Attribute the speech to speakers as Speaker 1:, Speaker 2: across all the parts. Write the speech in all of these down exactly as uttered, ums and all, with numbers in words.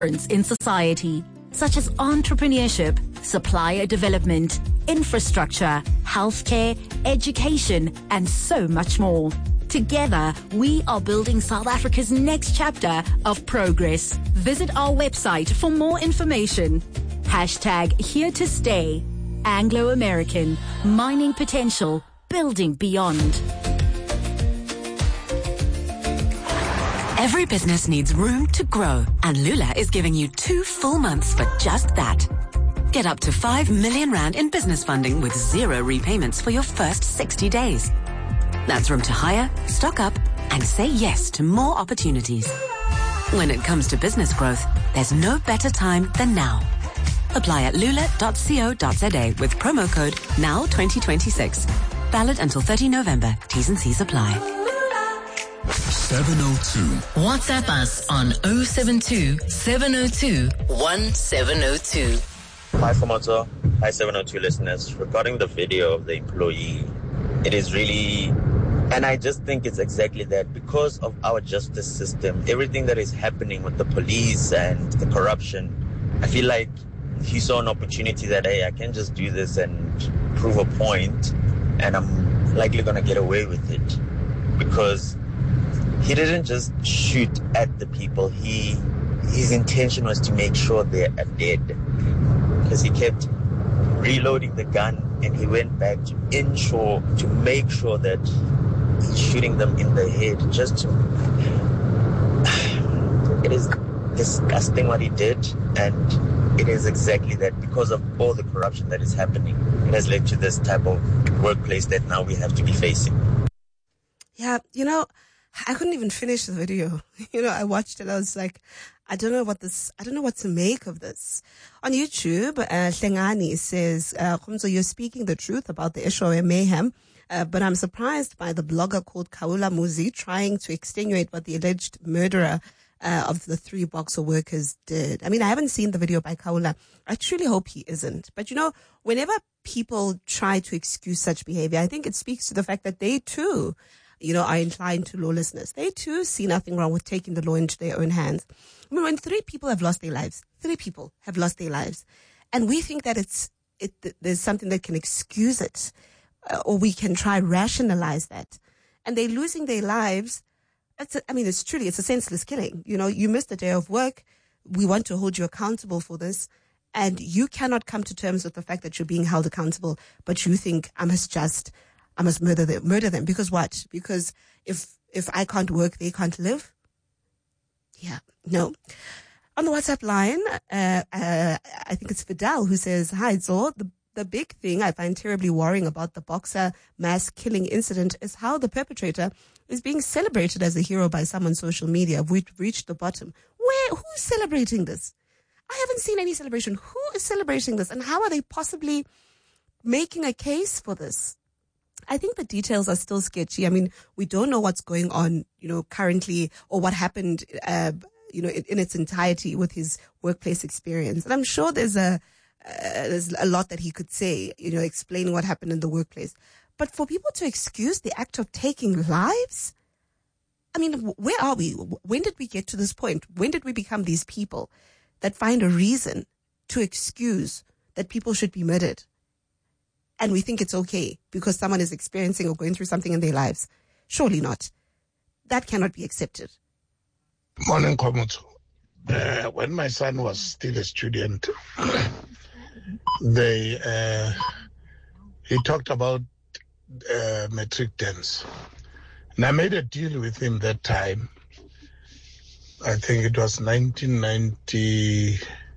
Speaker 1: in society, such as entrepreneurship, supplier development, infrastructure, healthcare, education, and so much more. Together, we are building South Africa's next chapter of progress. Visit our website for more information. Hashtag here to stay. Anglo American, mining potential, building beyond.
Speaker 2: Every business needs room to grow, and Lula is giving you two full months for just that. Get up to five million rand in business funding with zero repayments for your first sixty days. That's room to hire, stock up, and say yes to more opportunities. When it comes to business growth, there's no better time than now. Apply at lula dot co dot za with promo code now twenty twenty-six. Valid until thirtieth of November. T's and C's apply.
Speaker 3: seven oh two.
Speaker 4: WhatsApp us on oh seven two, seven oh two, one seven oh two.
Speaker 5: Hi, Fomoto. Hi, seven oh two listeners. Regarding the video of the employee, it is really, and I just think it's exactly that. Because of our justice system, everything that is happening with the police and the corruption, I feel like he saw an opportunity that, hey, I can just do this and prove a point, and I'm likely going to get away with it. Because he didn't just shoot at the people. He, his intention was to make sure they are dead. Because he kept reloading the gun, and he went back to ensure, to make sure that he's shooting them in the head. Just to, it is disgusting what he did, and it is exactly that. Because of all the corruption that is happening, it has led to this type of workplace that now we have to be facing.
Speaker 6: Yeah, you know, I couldn't even finish the video. You know, I watched it. I was like, I don't know what this, I don't know what to make of this. On YouTube, uh, Hlengani says, uh, Khumzo, you're speaking the truth about the Eshowe mayhem, uh, but I'm surprised by the blogger called Kaula Muzi trying to extenuate what the alleged murderer uh, of the three Boxer workers did. I mean, I haven't seen the video by Kaula. I truly hope he isn't. But, you know, whenever people try to excuse such behavior, I think it speaks to the fact that they too, you know, are inclined to lawlessness. They too see nothing wrong with taking the law into their own hands. I mean, when three people have lost their lives, three people have lost their lives, and we think that it's, it, there's something that can excuse it, uh, or we can try rationalize that, and they're losing their lives. It's a, I mean, it's truly, it's a senseless killing. You know, you missed a day of work. We want to hold you accountable for this, and you cannot come to terms with the fact that you're being held accountable, but you think I must just I must murder them, murder them. Because what? Because if, if I can't work, they can't live? Yeah, no. On the WhatsApp line, uh, uh, I think it's Fidel who says, hi, Zor. The, the big thing I find terribly worrying about the Boxer mass killing incident is how the perpetrator is being celebrated as a hero by some on social media. We've reached the bottom. Where, who's celebrating this? I haven't seen any celebration. Who is celebrating this? And how are they possibly making a case for this? I think the details are still sketchy. I mean, we don't know what's going on, you know, currently, or what happened, uh, you know, in, in its entirety with his workplace experience. And I'm sure there's a, uh, there's a lot that he could say, you know, explaining what happened in the workplace. But for people to excuse the act of taking lives, I mean, where are we? When did we get to this point? When did we become these people that find a reason to excuse that people should be murdered? And we think it's okay because someone is experiencing or going through something in their lives. Surely not. That cannot be accepted.
Speaker 7: Morning, Komoto. Uh, when my son was still a student, they uh, he talked about uh, metric tons. And I made a deal with him that time. I think it was nineteen ninety...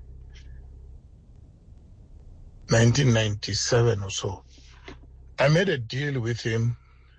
Speaker 7: nineteen ninety-seven or so. I made a deal with him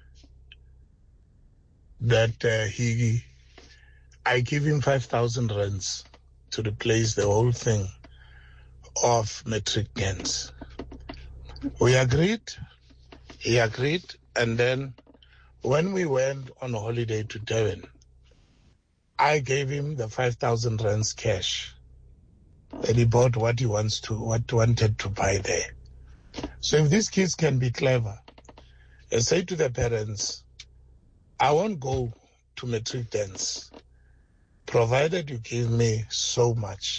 Speaker 7: that uh, he, I give him five thousand rands to replace the whole thing of metric tons. We agreed, he agreed, and then when we went on a holiday to Durban, I gave him the five thousand rands cash. And he bought what he wants to, what wanted to buy there. So if these kids can be clever and say to the parents, I won't go to metric tons. provided you give me so much,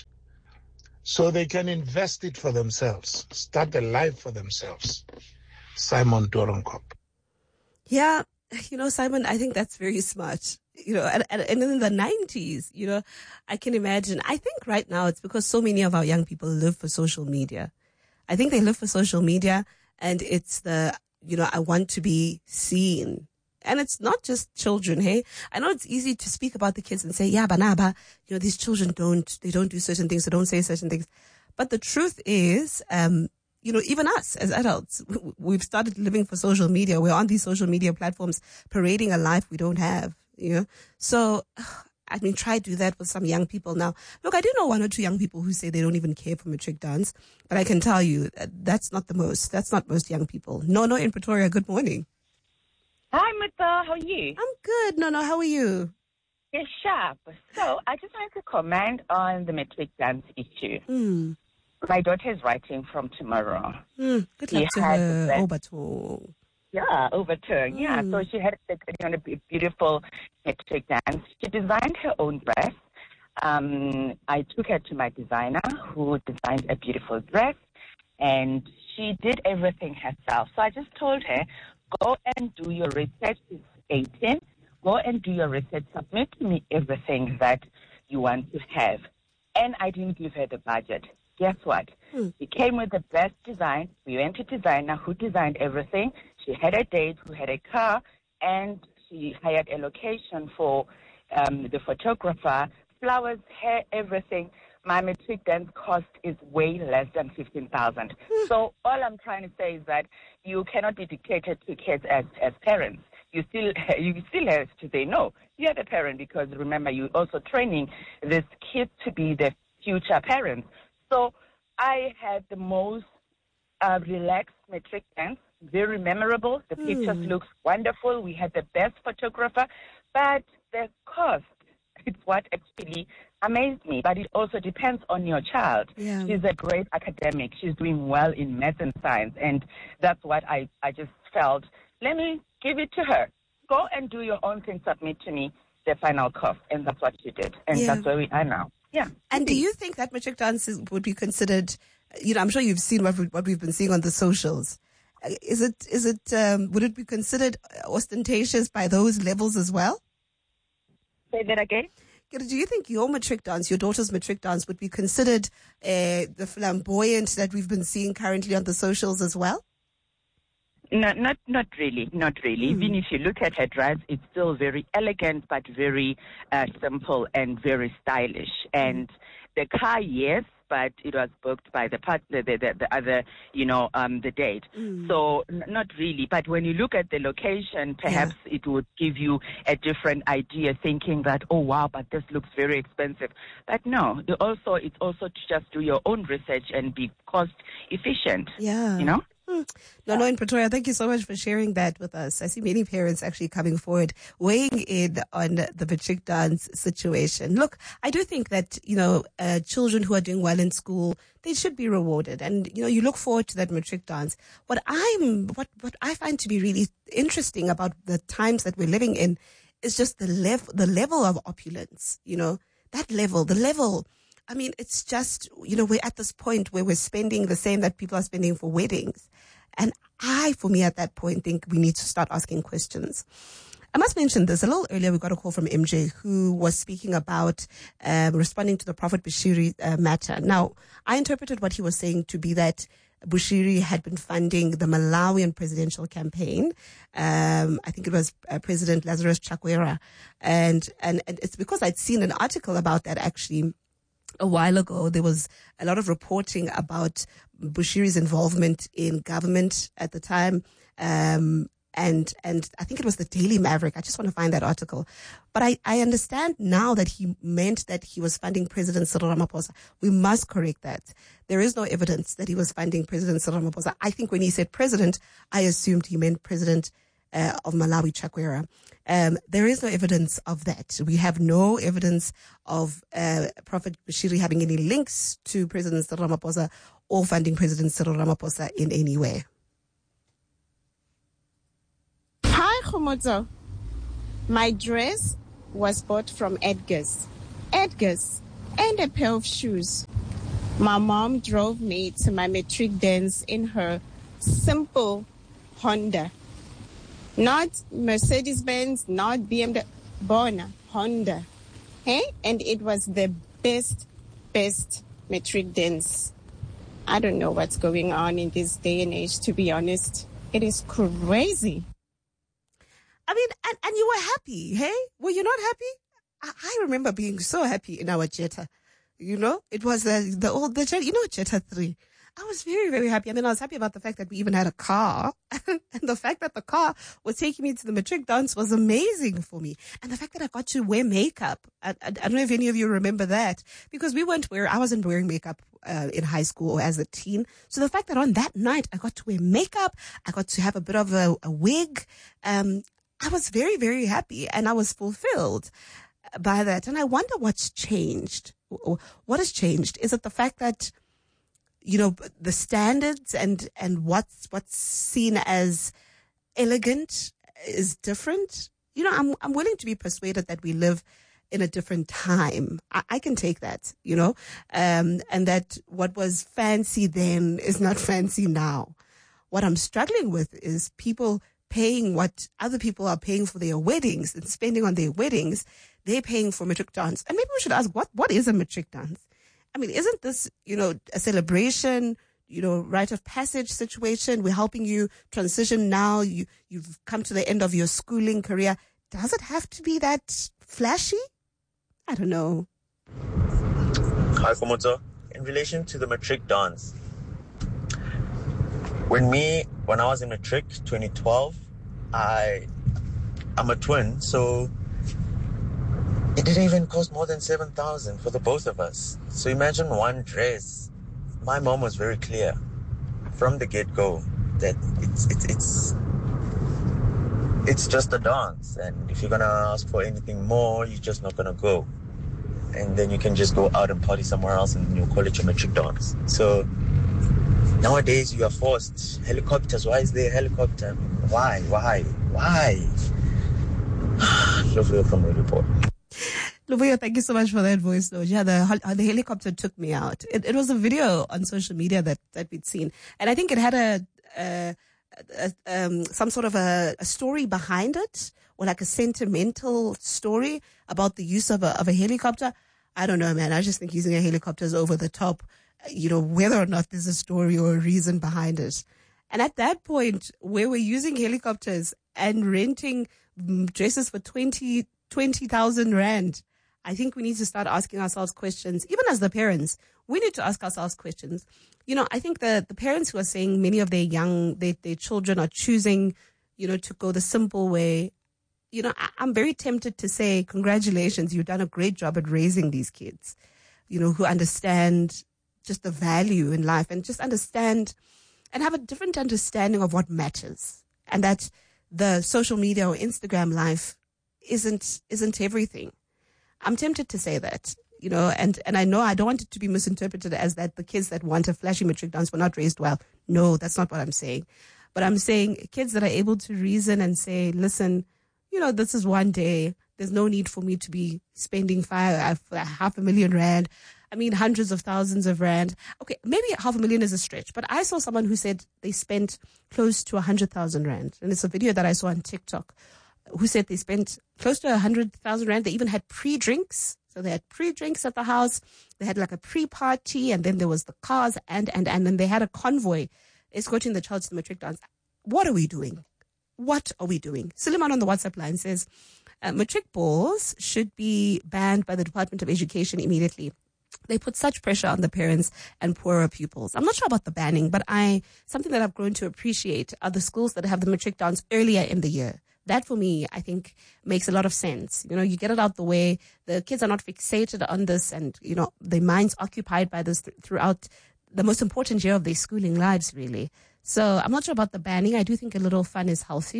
Speaker 7: so they can invest it for themselves, start a life for themselves. Simon Doornkop.
Speaker 6: Yeah, you know, Simon, I think that's very smart. You know, and, and, and in the nineties, you know, I can imagine. I think right now it's because so many of our young people live for social media. I think they live for social media, and it's the, you know, I want to be seen. And it's not just children, hey? I know it's easy to speak about the kids and say, yeah, banaba, you know, these children don't, they don't do certain things, they don't say certain things. But the truth is, um, you know, even us as adults, we've started living for social media. We're on these social media platforms parading a life we don't have, you know? So, I mean, try to do that with some young people now. Look, I do know one or two young people who say they don't even care for matric dance, but I can tell you that that's not the most. That's not most young people. No, no, in Pretoria, good morning.
Speaker 8: Hi, Mita. How are you?
Speaker 6: I'm good. No, no, how are you?
Speaker 8: You're sharp. So I just wanted to comment on the matric dance issue.
Speaker 6: Mm.
Speaker 8: My daughter is writing from tomorrow.
Speaker 6: Mm. Good luck
Speaker 8: she
Speaker 6: to
Speaker 8: had
Speaker 6: her.
Speaker 8: the-
Speaker 6: Overton.
Speaker 8: Yeah, overturn.
Speaker 6: Mm.
Speaker 8: Yeah, so she had a, you know, a beautiful matric dance. She designed her own dress. Um, I took her to my designer who designed a beautiful dress, and she did everything herself. So I just told her, go and do your research. She's eighteen. Go and do your research. Submit to me everything that you want to have. And I didn't give her the budget. Guess what?
Speaker 6: Hmm.
Speaker 8: She came with the best design. We went to designer who designed everything. She had a date, who had a car, and she hired a location for um, the photographer, flowers, hair, everything. My matric dance cost is way less than fifteen thousand. So all I'm trying to say is that you cannot be dictated to kids as, as parents. You still you still have to say no. You're the parent, because remember, you're also training these kids to be the future parents. So I had the most uh, relaxed matric dance, very memorable. The pictures
Speaker 6: Mm.
Speaker 8: look wonderful. We had the best photographer, but the cost, it's what actually amazed me. But it also depends on your child.
Speaker 6: Yeah.
Speaker 8: She's a great academic. She's doing well in math and science, and that's what I, I just felt. Let me give it to her. Go and do your own thing. Submit to me the final cost, and that's what she did, and
Speaker 6: Yeah.
Speaker 8: that's where we are now. Yeah.
Speaker 6: And do you think that matric dance is, would be considered, you know, I'm sure you've seen what, we, what we've been seeing on the socials. Uh, Is it, is it, um, would it be considered ostentatious by those levels as well?
Speaker 8: Say that again?
Speaker 6: Do you think your matric dance, your daughter's matric dance, would be considered uh, the flamboyant that we've been seeing currently on the socials as well?
Speaker 8: No, not not really, not really.
Speaker 6: Hmm.
Speaker 8: Even if you look at her dress, it's still very elegant, but very uh, simple and very stylish. And the car, yes, but it was booked by the part, the, the, the other, you know, um, the date.
Speaker 6: Mm.
Speaker 8: So n- not really. But when you look at the location, perhaps it would give you a different idea, thinking that, oh wow, but this looks very expensive. But no, you also it's also to just do your own research and be cost efficient.
Speaker 6: Yeah.
Speaker 8: You know.
Speaker 6: Hmm. No, no, in Pretoria, thank you so much for sharing that with us. I see many parents actually coming forward, weighing in on the matric dance situation. Look, I do think that, you know, uh, children who are doing well in school, they should be rewarded. And, you know, you look forward to that matric dance. What I'm, what, what I find to be really interesting about the times that we're living in is just the level, the level of opulence, you know, that level, the level. I mean, it's just, you know, we're at this point where we're spending the same that people are spending for weddings. And I, for me, at that point, think we need to start asking questions. I must mention this. A little earlier, we got a call from M J who was speaking about um, responding to the Prophet Bushiri uh, matter. Now, I interpreted what he was saying to be that Bushiri had been funding the Malawian presidential campaign. Um, I think it was uh, President Lazarus Chakwera. And, and, and it's because I'd seen an article about that actually a while ago. There was a lot of reporting about Bushiri's involvement in government at the time. Um, and, and I think it was the Daily Maverick. I just want to find that article. But I, I understand now that he meant that he was funding President Cyril Ramaphosa. We must correct that. There is no evidence that he was funding President Cyril Ramaphosa. I think when he said president, I assumed he meant President Uh, of Malawi, Chakwera. Um, there is no evidence of that. We have no evidence of uh, Prophet Bushiri having any links to President Cyril Ramaphosa or funding President Cyril Ramaphosa in any way.
Speaker 9: Hi, Khomoto. My dress was bought from Edgar's. Edgar's, and a pair of shoes. My mom drove me to my matric dance in her simple Honda. Not Mercedes-Benz, not B M W, Bona, Honda. Hey? And it was the best, best matric dance. I don't know what's going on in this day and age, to be honest. It is crazy.
Speaker 6: I mean, and, and you were happy, hey? Were you not happy? I, I remember being so happy in our Jetta. You know, it was the, the old, the Jetta, you know, Jetta three. I was very, very happy. And then I was happy about the fact that we even had a car. And the fact that the car was taking me to the matric dance was amazing for me. And the fact that I got to wear makeup. I, I, I don't know if any of you remember that. Because we weren't wearing, I wasn't wearing makeup uh, in high school or as a teen. So the fact that on that night I got to wear makeup, I got to have a bit of a, a wig. Um, I was very, very happy and I was fulfilled by that. And I wonder what's changed. What has changed? Is it the fact that, you know, the standards and, and what's, what's seen as elegant is different? You know, I'm, I'm willing to be persuaded that we live in a different time. I, I can take that, you know, um, and that what was fancy then is not fancy now. What I'm struggling with is people paying what other people are paying for their weddings and spending on their weddings. They're paying for matric dance. And maybe we should ask, what, what is a matric dance? I mean, isn't this, you know, a celebration, you know, rite of passage situation? We're helping you transition now. You, you've come to the end of your schooling career. Does it have to be that flashy? I don't know.
Speaker 5: Hi, Komoto. In relation to the matric dance, when me, when I was in matric, twenty twelve, I, I'm a twin, so it didn't even cost more than seven thousand for the both of us. So imagine one dress. My mom was very clear from the get-go that it's it's it's it's just a dance, and if you're gonna ask for anything more, you're just not gonna go. And then you can just go out and party somewhere else, and you'll call it your matric dance. So nowadays you are forced. Helicopters. Why is there a helicopter? Why? Why? Why? Lovely from the report.
Speaker 6: Luvuyo, thank you so much for that voice note. Yeah, the, the helicopter took me out. It, it was a video on social media that, that we'd seen. And I think it had a, a, a um, some sort of a, a story behind it, or like a sentimental story about the use of a, of a helicopter. I don't know, man. I just think using a helicopter is over the top, you know, whether or not there's a story or a reason behind it. And at that point, where we're using helicopters and renting dresses for twenty thousand rand, I think we need to start asking ourselves questions. Even as the parents, we need to ask ourselves questions. You know, I think the, the parents who are saying many of their young, their, their children are choosing, you know, to go the simple way. You know, I, I'm very tempted to say, congratulations, you've done a great job at raising these kids, you know, who understand just the value in life and just understand and have a different understanding of what matters. And that the social media or Instagram life isn't, isn't everything. I'm tempted to say that, you know, and, and I know I don't want it to be misinterpreted as that the kids that want a flashy matric dance were not raised well. No, that's not what I'm saying. But I'm saying kids that are able to reason and say, listen, you know, this is one day. There's no need for me to be spending five, uh, half a million rand. I mean, hundreds of thousands of rand. Okay, maybe half a million is a stretch, but I saw someone who said they spent close to a hundred thousand rand. And it's a video that I saw on TikTok, who said they spent close to a hundred thousand rand. They even had pre-drinks. So they had pre-drinks at the house. They had like a pre-party, and then there was the cars, and, and, and then they had a convoy escorting the child to the matric dance. What are we doing? What are we doing? Suleiman on the WhatsApp line says, uh, matric balls should be banned by the Department of Education immediately. They put such pressure on the parents and poorer pupils. I'm not sure about the banning, but I something that I've grown to appreciate are the schools that have the matric dance earlier in the year. That, for me, I think makes a lot of sense. You know, you get it out the way. The kids are not fixated on this, and, you know, their minds occupied by this th- throughout the most important year of their schooling lives, really. So I'm not sure about the banning. I do think a little fun is healthy.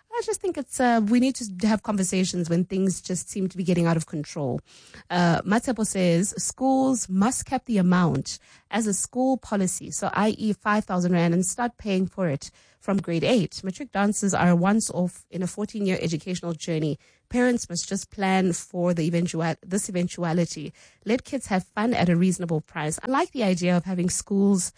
Speaker 6: I just think it's uh, we need to have conversations when things just seem to be getting out of control. Uh, Matsepo says schools must cap the amount as a school policy, so that is five thousand rand, and start paying for it from grade eight. Matric dances are once off in a fourteen-year educational journey. Parents must just plan for the eventual this eventuality. Let kids have fun at a reasonable price. I like the idea of having schools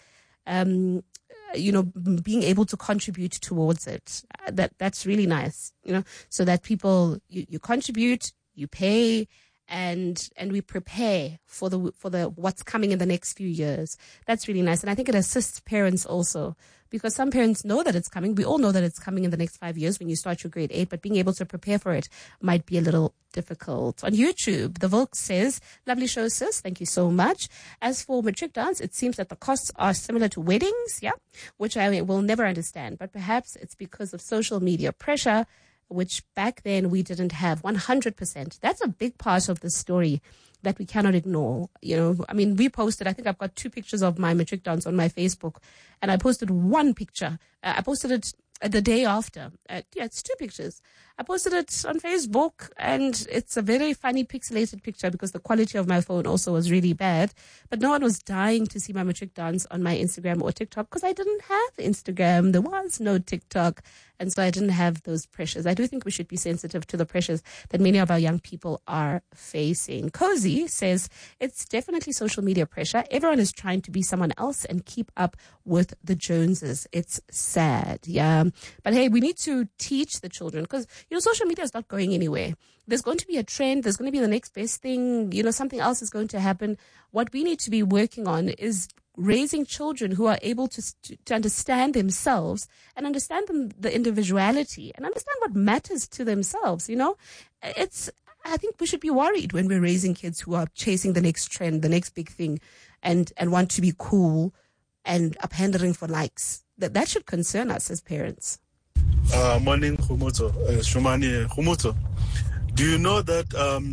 Speaker 6: um you know, being able to contribute towards it. Uh, that that's really nice, you know, so that people, you, you contribute, you pay, and and we prepare for the for the what's coming in the next few years. That's really nice. And I think it assists parents also, because some parents know that it's coming. We all know that it's coming in the next five years when you start your grade eight, but being able to prepare for it might be a little difficult. On YouTube, the Volk says, lovely show, sis. Thank you so much. As for matric dance, it seems that the costs are similar to weddings, yeah, which I will never understand. But perhaps it's because of social media pressure, which back then we didn't have one hundred percent. That's a big part of the story that we cannot ignore. You know, I mean, we posted, I think I've got two pictures of my matric dance on my Facebook, and I posted one picture. Uh, I posted it the day after. Uh, yeah, it's two pictures. I posted it on Facebook, and it's a very funny pixelated picture because the quality of my phone also was really bad. But no one was dying to see my matric dance on my Instagram or TikTok because I didn't have Instagram. There was no TikTok. And so I didn't have those pressures. I do think we should be sensitive to the pressures that many of our young people are facing. Cozy says, it's definitely social media pressure. Everyone is trying to be someone else and keep up with the Joneses. It's sad. Yeah. But hey, we need to teach the children because, you know, social media is not going anywhere. There's going to be a trend. There's going to be the next best thing. You know, something else is going to happen. What we need to be working on is raising children who are able to to understand themselves and understand them, the individuality, and understand what matters to themselves. You know, it's, I think we should be worried when we're raising kids who are chasing the next trend, the next big thing, and, and want to be cool and are pandering for likes. That, that should concern us as parents.
Speaker 10: Uh, morning, Khumuto. Uh, Shumani Khumuto. Do you know that um,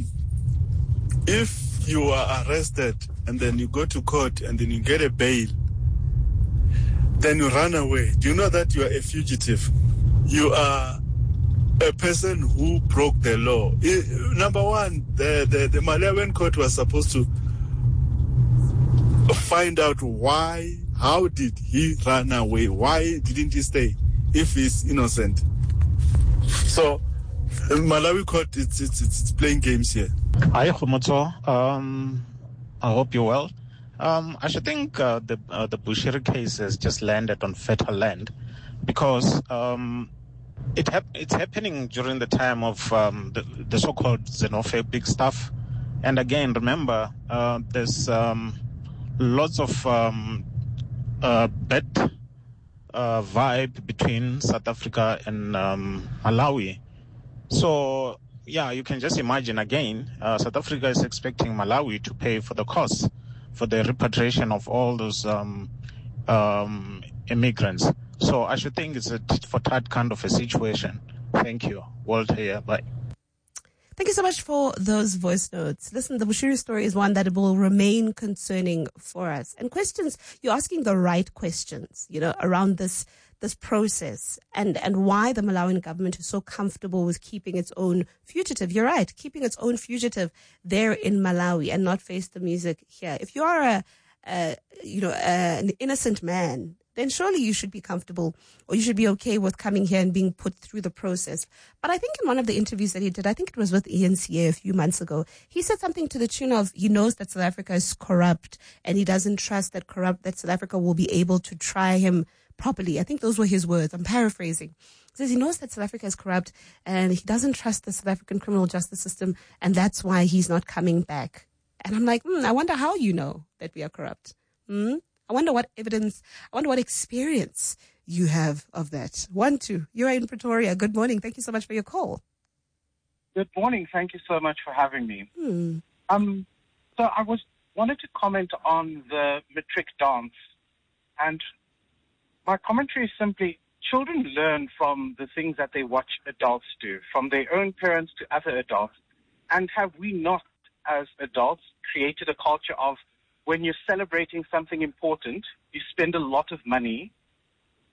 Speaker 10: if you are arrested and then you go to court and then you get a bail, then you run away, do you know that you are a fugitive? You are a person who broke the law. I, number one, the, the, the Malawian court was supposed to find out why, how did he run away? Why didn't he stay if he's innocent? So, Malawi court, it's, it's, it's playing games here.
Speaker 11: Hi, Khumuto. Um, I hope you're well. Um, I should think uh, the uh, the Bushiri case has just landed on fertile land because um, it hap- it's happening during the time of um, the, the so-called xenophobic stuff. And again, remember, uh, there's um, lots of um, uh, bad uh, vibe between South Africa and um, Malawi. So, yeah, you can just imagine again, uh, South Africa is expecting Malawi to pay for the costs for the repatriation of all those um, um, immigrants. So I should think it's a tit for tat kind of a situation. Thank you. Walter here. Bye.
Speaker 6: Thank you so much for those voice notes. Listen, the Bushiri story is one that will remain concerning for us. And questions, you're asking the right questions, you know, around this this process and, and why the Malawian government is so comfortable with keeping its own fugitive. You're right, keeping its own fugitive there in Malawi and not face the music here. If you are a, a you know, a, an innocent man, then surely you should be comfortable or you should be okay with coming here and being put through the process. But I think in one of the interviews that he did, I think it was with E N C A a few months ago, he said something to the tune of he knows that South Africa is corrupt and he doesn't trust that corrupt, that South Africa will be able to try him properly. I think those were his words. I'm paraphrasing. He says he knows that South Africa is corrupt and he doesn't trust the South African criminal justice system and that's why he's not coming back. And I'm like, hmm, I wonder how you know that we are corrupt. Hmm? I wonder what evidence, I wonder what experience you have of that. One, two, you're in Pretoria. Good morning. Thank you so much for your call.
Speaker 12: Good morning. Thank you so much for having me.
Speaker 6: Hmm.
Speaker 12: Um, so I was wanted to comment on the matric dance. And my commentary is simply, children learn from the things that they watch adults do, from their own parents to other adults. And have we not, as adults, created a culture of when you're celebrating something important, you spend a lot of money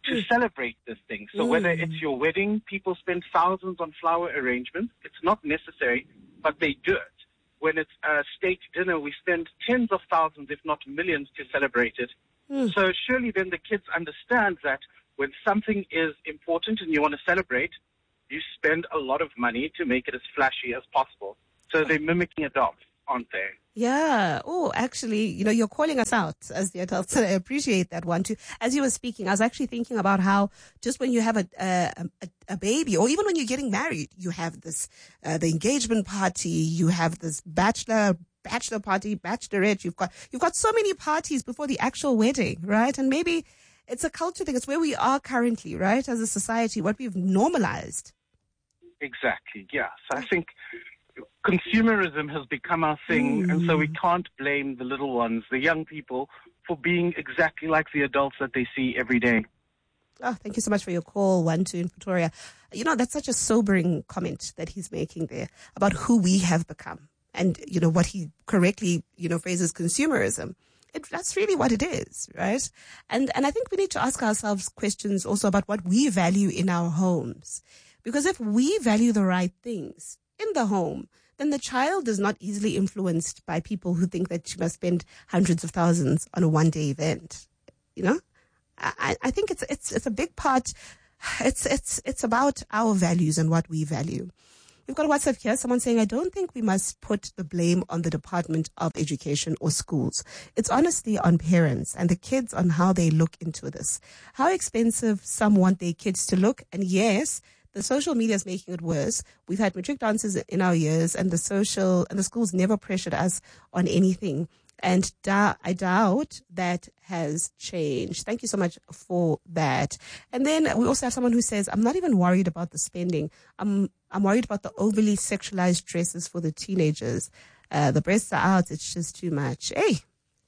Speaker 12: to celebrate this thing. So whether it's your wedding, people spend thousands on flower arrangements. It's not necessary, but they do it. When it's a state dinner, we spend tens of thousands, if not millions, to celebrate it.
Speaker 6: Mm.
Speaker 12: So surely then the kids understand that when something is important and you want to celebrate, you spend a lot of money to make it as flashy as possible. So they're mimicking adults, aren't they?
Speaker 6: Yeah. Oh, actually, you know, you're calling us out as the adults. And I appreciate that one too. As you were speaking, I was actually thinking about how just when you have a a, a, a baby, or even when you're getting married, you have this uh, the engagement party, you have this bachelor bachelor party, bachelorette. You've got you've got so many parties before the actual wedding, right? And maybe it's a culture thing. It's where we are currently, right, as a society, what we've normalized.
Speaker 12: Exactly. Yeah. So I think consumerism has become our thing,
Speaker 6: Mm.
Speaker 12: and so we can't blame the little ones, the young people, for being exactly like the adults that they see every day.
Speaker 6: Oh, thank you so much for your call, one two in Pretoria. You know, that's such a sobering comment that he's making there about who we have become, and you know what he correctly, you know, phrases consumerism. It, that's really what it is, right? And and I think we need to ask ourselves questions also about what we value in our homes, because if we value the right things in the home, then the child is not easily influenced by people who think that she must spend hundreds of thousands on a one-day event. You know, I, I think it's it's it's a big part. It's it's it's about our values and what we value. We've got a WhatsApp here. Someone saying, I don't think we must put the blame on the Department of Education or schools. It's honestly on parents and the kids on how they look into this. How expensive some want their kids to look. And yes, the social media is making it worse. We've had matric dances in our years, and the social and the schools never pressured us on anything. And da- I doubt that has changed. Thank you so much for that. And then we also have someone who says, I'm not even worried about the spending. I'm I'm worried about the overly sexualized dresses for the teenagers. Uh, the breasts are out. It's just too much. Hey.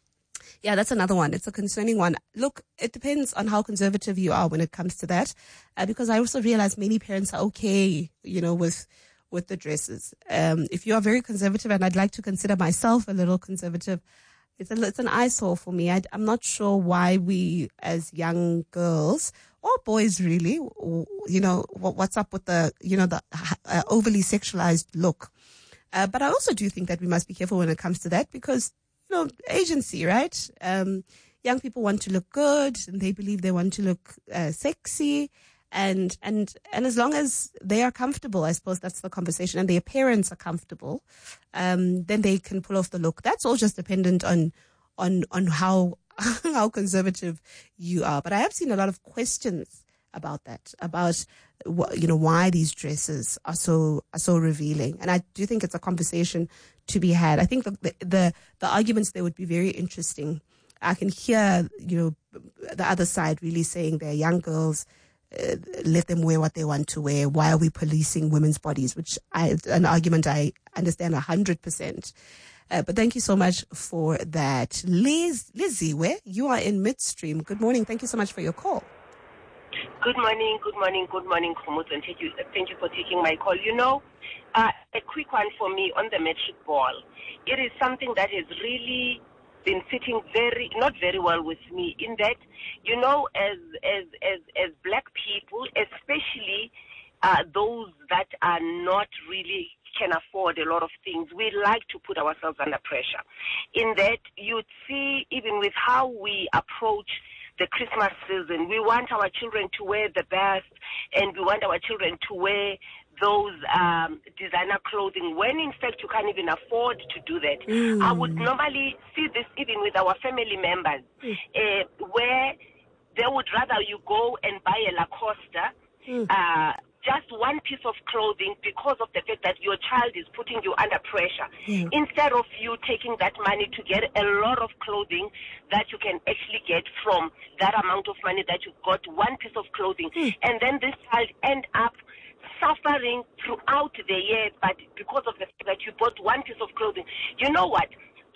Speaker 6: Yeah, that's another one. It's a concerning one. Look, it depends on how conservative you are when it comes to that, uh, because I also realize many parents are okay, you know, with with the dresses. Um, if you are very conservative, and I'd like to consider myself a little conservative, it's a, it's an eyesore for me. I, I'm not sure why we, as young girls or boys, really, you know, what, what's up with the, you know, the uh, overly sexualized look. Uh, but I also do think that we must be careful when it comes to that, because you know, agency, right? Um, young people want to look good, and they believe they want to look uh, sexy, and and and as long as they are comfortable, I suppose that's the conversation, and their parents are comfortable, um, then they can pull off the look. That's all just dependent on on on how how conservative you are. But I have seen a lot of questions about that, about you know why these dresses are so are so revealing, and I do think it's a conversation to be had. I think the the the, the arguments there would be very interesting. I can hear you know the other side really saying they're young girls, uh, let them wear what they want to wear. Why are we policing women's bodies? Which I an argument I understand a hundred percent. Uh, but thank you so much for that, Liz Lizzie. Where you are in midstream. Good morning. Thank you so much for your call.
Speaker 13: Good morning, good morning, good morning, Khumutso, and thank you, thank you for taking my call. You know, uh, a quick one for me on the matric ball. It is something that has really been sitting very, not very well with me, in that, you know, as as as, as black people, especially uh, those that are not really can afford a lot of things, we like to put ourselves under pressure. In that, you'd see, even with how we approach the Christmas season, we want our children to wear the best, and we want our children to wear those um, designer clothing, when in fact you can't even afford to do that. Mm. I would normally see this even with our family members, mm. uh, where they would rather you go and buy a Lacoste, mm. uh, just one piece of clothing, because of the fact that your child is putting you under pressure, yeah. instead of you taking that money to get a lot of clothing that you can actually get from that amount of money that you got, one piece of clothing, mm. and then this child end up suffering throughout the year, but because of the fact that you bought one piece of clothing. You know what?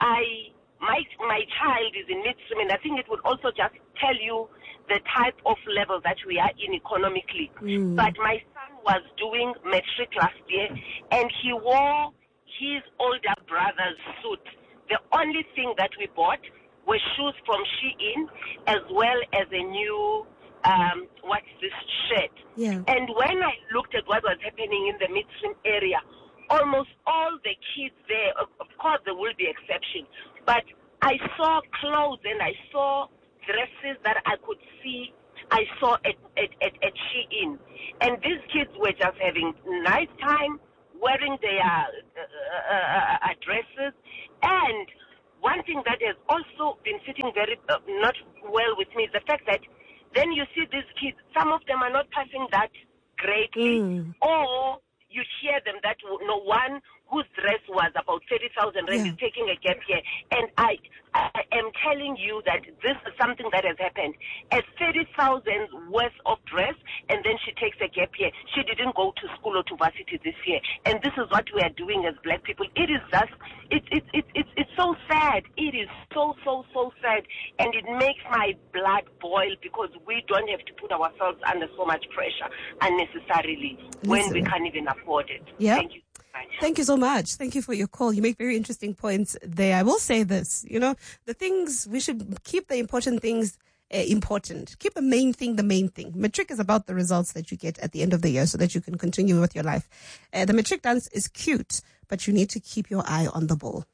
Speaker 13: I my my child is in midstream, and I think it would also just tell you the type of level that we are in economically. Mm. But my son was doing matric last year, and he wore his older brother's suit. The only thing that we bought were shoes from Shein, as well as a new um, what's this shit?
Speaker 6: Yeah.
Speaker 13: And when I looked at what was happening in the midstream area, almost all the kids there, of, of course there will be exceptions, but I saw clothes and I saw dresses that I could see, I saw at, at, at, at Shein. And these kids were just having nice time, wearing their uh, uh, uh, dresses. And one thing that has also been sitting very uh, not well with me is the fact that then you see these kids, some of them are not passing that greatly,
Speaker 6: Mm.
Speaker 13: or you hear them that no one whose dress was about thirty thousand rand
Speaker 6: Yeah.
Speaker 13: is taking a gap year. And I, I am telling you that this is something that has happened. At thirty thousand worth of dress, and then she takes a gap year. She didn't go to school or to varsity this year. And this is what we are doing as black people. It is just, it, it, it, it, it's so sad. It is so, so, so sad. And it makes my blood boil because we don't have to put ourselves under so much pressure unnecessarily when we
Speaker 6: Listen.
Speaker 13: can't even afford it.
Speaker 6: Yeah.
Speaker 13: Thank you.
Speaker 6: Thank you so much. Thank you for your call. You make very interesting points there. I will say this, you know, the things, we should keep the important things uh, important. Keep the main thing the main thing. Matric is about the results that you get at the end of the year so that you can continue with your life. Uh, the matric dance is cute, but you need to keep your eye on the ball.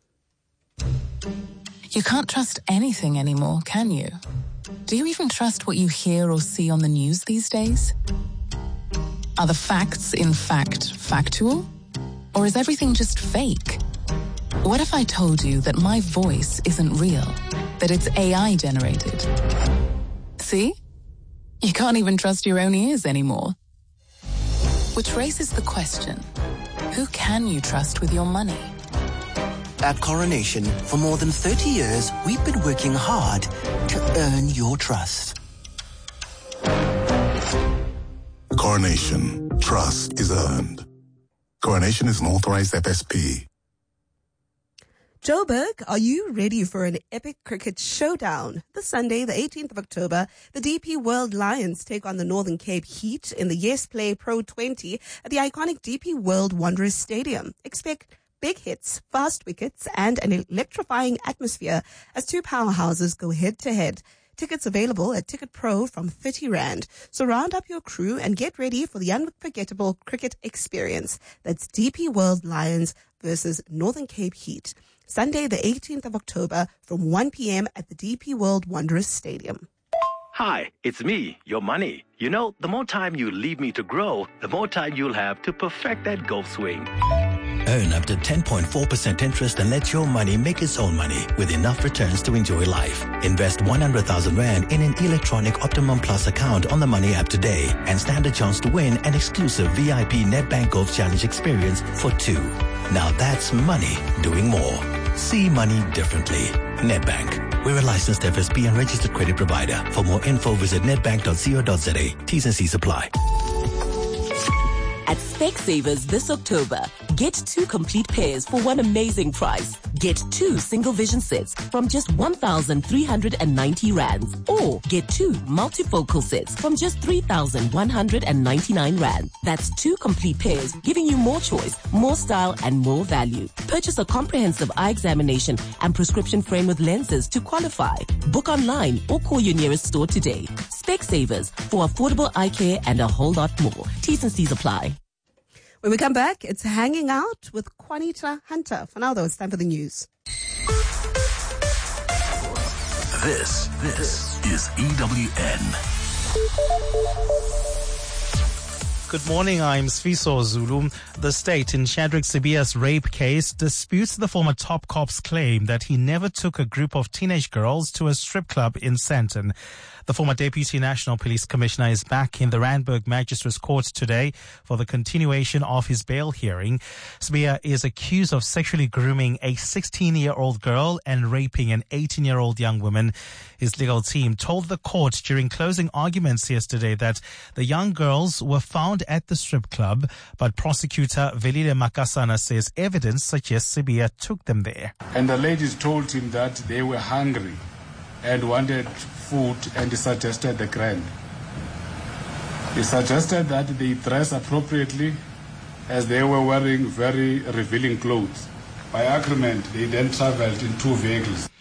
Speaker 14: You can't trust anything anymore, can you? Do you even trust what you hear or see on the news these days? Are the facts, in fact, factual? Or is everything just fake? What if I told you that my voice isn't real, that it's A I generated? See? You can't even trust your own ears anymore. Which raises the question, who can you trust with your money?
Speaker 15: At Coronation, for more than thirty years, we've been working hard to earn your trust.
Speaker 3: Coronation. Trust is earned. Coronation is an authorized F S P.
Speaker 6: Joburg, are you ready for an epic cricket showdown? This Sunday, the eighteenth of October, the D P World Lions take on the Northern Cape Heat in the Yes Play Pro twenty at the iconic D P World Wanderers Stadium. Expect big hits, fast wickets, and an electrifying atmosphere as two powerhouses go head-to-head. Tickets available at Ticket Pro from thirty rand. So round up your crew and get ready for the unforgettable cricket experience. That's D P World Lions versus Northern Cape Heat. Sunday, the eighteenth of October from one p.m. at the D P World Wanderers Stadium.
Speaker 16: Hi, it's me, your money. You know, the more time you leave me to grow, the more time you'll have to perfect that golf swing.
Speaker 17: Earn up to ten point four percent interest and let your money make its own money with enough returns to enjoy life. Invest one hundred thousand rand in an electronic Optimum Plus account on the Money app today and stand a chance to win an exclusive V I P Nedbank Golf Challenge experience for two. Now that's money doing more. See money differerently. Nedbank. We're a licensed F S P and registered credit provider. For more info, visit nedbank dot co dot za. T's and C's apply.
Speaker 18: At Specsavers this October, get two complete pairs for one amazing price. Get two single vision sets from just one thousand three hundred ninety rands. Or get two multifocal sets from just three thousand one hundred ninety-nine rand. That's two complete pairs, giving you more choice, more style, and more value. Purchase a comprehensive eye examination and prescription frame with lenses to qualify. Book online or call your nearest store today. Specsavers, for affordable eye care and a whole lot more. T's and C's apply.
Speaker 6: When we come back, it's Hanging Out with Juanita Hunter. For now, though, it's time for the news.
Speaker 3: This, this is E W N.
Speaker 19: Good morning, I'm Sfiso Zulu. The state in Shadrack Sibiya's rape case disputes the former top cop's claim that he never took a group of teenage girls to a strip club in Sandton. The former Deputy National Police Commissioner is back in the Randburg Magistrates Court today for the continuation of his bail hearing. Sibiya is accused of sexually grooming a sixteen-year-old girl and raping an eighteen-year-old young woman. His legal team told the court during closing arguments yesterday that the young girls were found at the strip club, but prosecutor Velile Makasana says evidence suggests Sibiya took them there.
Speaker 20: And the ladies told him that they were hungry and wanted food, and he suggested the grand. He suggested that they dress appropriately as they were wearing very revealing clothes. By agreement, they then traveled in two vehicles.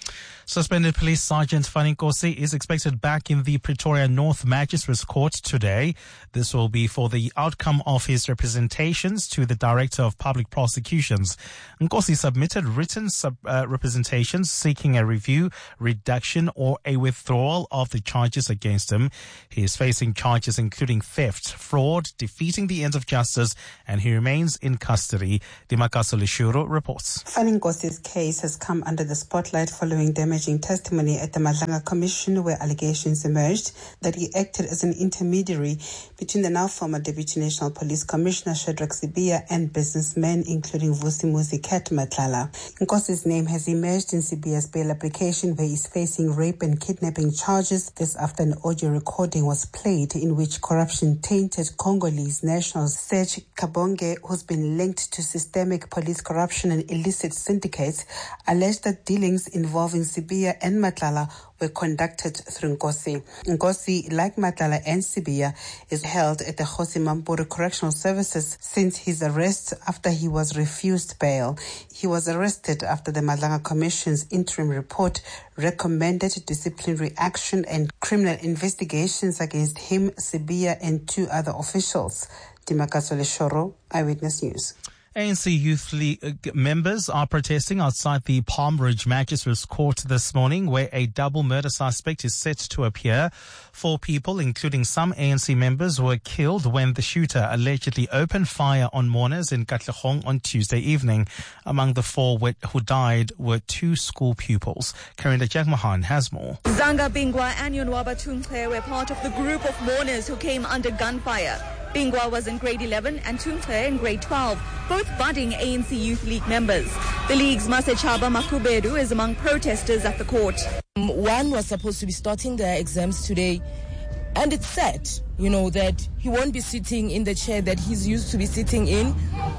Speaker 19: Suspended Police Sergeant Fanny Nkosi is expected back in the Pretoria North Magistrates Court today. This will be for the outcome of his representations to the Director of Public Prosecutions. Nkosi submitted written sub, uh, representations seeking a review, reduction or a withdrawal of the charges against him. He is facing charges including theft, fraud, defeating the ends of justice, and he remains in custody. Dimakaso Lishuro reports.
Speaker 21: Fanny Nkosi's case has come under the spotlight following damaging testimony at the Madlanga Commission, where allegations emerged that he acted as an intermediary between the now former Deputy National Police Commissioner Shadrack Sibiya and businessmen including Vusimuzi Kat Matlala. Nkosi's name has emerged in Sibiya's bail application, where he's facing rape and kidnapping charges. This after an audio recording was played in which corruption-tainted Congolese national Serge Kabonge, who's been linked to systemic police corruption and illicit syndicates, alleged that dealings involving Sibiya and Matlala were conducted through Nkosi. Nkosi, like Matlala and Sibiya, is held at the Kgosi Mampuru Correctional Services since his arrest after he was refused bail. He was arrested after the Madlanga Commission's interim report recommended disciplinary action and criminal investigations against him, Sibiya, and two other officials. Dimakaso Leshoro, Eyewitness News.
Speaker 19: A N C Youth League members are protesting outside the Palm Ridge Magistrates Court this morning, where a double murder suspect is set to appear. Four people, including some A N C members, were killed when the shooter allegedly opened fire on mourners in Katlehong on Tuesday evening. Among the four who died were two school pupils. Karinda Jagmohan has more.
Speaker 22: Zanga Bingwa and Yonwaba Tunche were part of the group of mourners who came under gunfire. Bingwa was in grade eleven and Tunche in grade twelve, both budding A N C Youth League members. The league's Masechaba Makubedu is among protesters at the court.
Speaker 23: One was supposed to be starting their exams today, and it's said, you know, that he won't be sitting in the chair that he's used to be sitting in.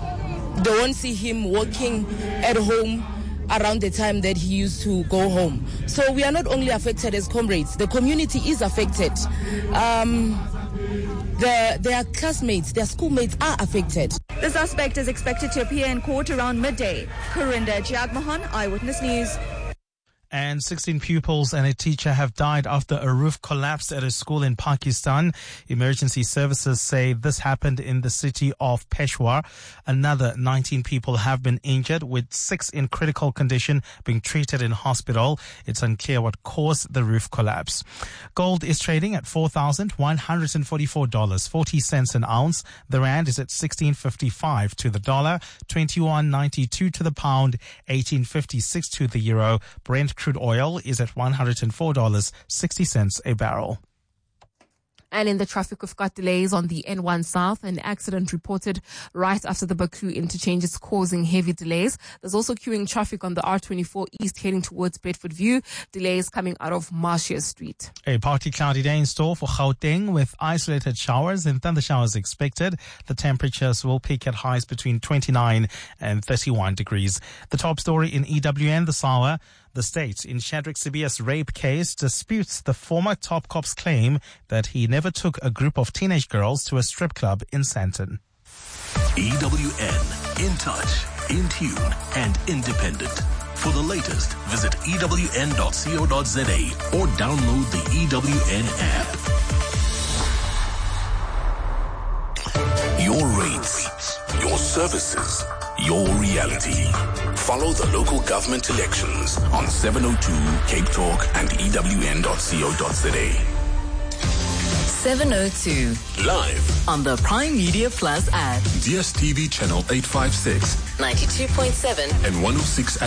Speaker 23: They won't see him walking at home around the time that he used to go home. So we are not only affected as comrades, the community is affected. Um, the, their classmates, their schoolmates are affected.
Speaker 22: The suspect is expected to appear in court around midday. Karinda Jagmohan, Eyewitness News.
Speaker 19: And sixteen pupils and a teacher have died after a roof collapsed at a school in Pakistan. Emergency services say this happened in the city of Peshawar. Another nineteen people have been injured, with six in critical condition being treated in hospital. It's unclear what caused the roof collapse. Gold is trading at four thousand one hundred forty-four dollars and forty cents an ounce. The rand is at sixteen fifty-five to the dollar, twenty-one ninety-two to the pound, eighteen fifty-six to the euro. Brent crude oil is at one hundred four dollars and sixty cents a barrel.
Speaker 24: And in the traffic, we've got delays on the N one South. An accident reported right after the Baku interchange is causing heavy delays. There's also queuing traffic on the R twenty-four East heading towards Bedford View. Delays coming out of Marcia Street.
Speaker 19: A partly cloudy day in store for Gauteng with isolated showers and thunder showers expected. The temperatures will peak at highs between twenty-nine and thirty-one degrees. The top story in E W N this hour. The state, in Shadrack Sibiya's rape case, disputes the former top cop's claim that he never took a group of teenage girls to a strip club in Sandton.
Speaker 25: E W N, in touch, in tune, and independent. For the latest, visit E W N dot co dot za or download the E W N app. Your rates, your services, your reality. Follow the local government elections on seven oh two Cape Talk and E W N dot co dot za.
Speaker 4: seven oh two.
Speaker 25: Live
Speaker 4: on the Prime Media Plus app.
Speaker 25: D S T V channel eight fifty-six.
Speaker 4: ninety-two point seven.
Speaker 25: And one oh six